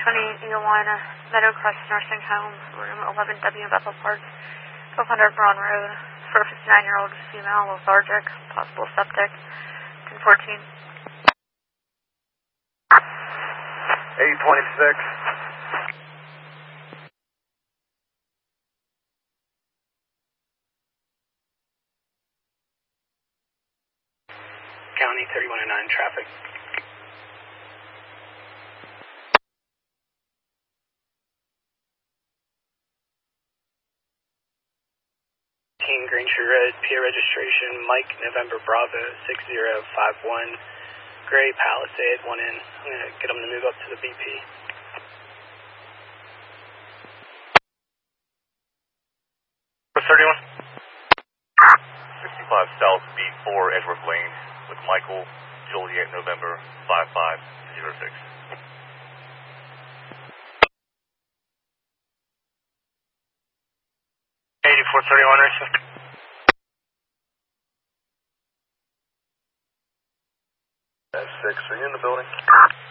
520 Eolina, Meadowcrest Nursing Home, room 11W in Bethel Park, 1200 Braun Road, for a 59-year-old female, lethargic, possible septic, 1014. 826. County 3109 traffic. King Green Tree Road, PA registration, Mike November Bravo 6051, Gray Palisade, 1 in. I'm going to get them to move up to the BP. For 31. 65 South B4 Edgeworth Lane with Michael Juliet November 5506. 8431 Rachel. 6, are you in the building?